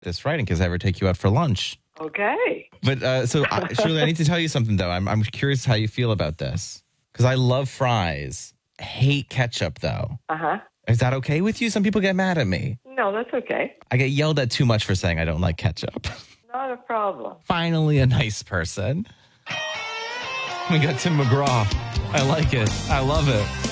That's right, in case I ever take you out for lunch. Okay. But Shirley, I need to tell you something, though. I'm curious how you feel about this. Because I love fries. Hate ketchup, though. Uh-huh. Is that okay with you? Some people get mad at me. No, that's okay. I get yelled at too much for saying I don't like ketchup. Not a problem. Finally, a nice person. We got Tim McGraw. I like it. I love it.